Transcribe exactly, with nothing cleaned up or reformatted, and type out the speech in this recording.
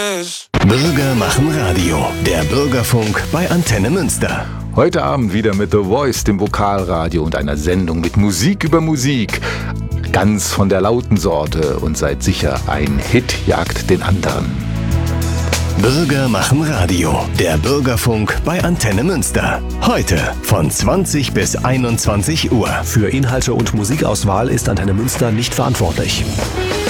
Bürger machen Radio. Der Bürgerfunk bei Antenne Münster. Heute Abend wieder mit The Voice, dem Vokalradio und einer Sendung mit Musik über Musik. Ganz von der lauten Sorte und seid sicher, ein Hit jagt den anderen. Bürger machen Radio. Der Bürgerfunk bei Antenne Münster. Heute von zwanzig bis einundzwanzig Uhr. Für Inhalte und Musikauswahl ist Antenne Münster nicht verantwortlich.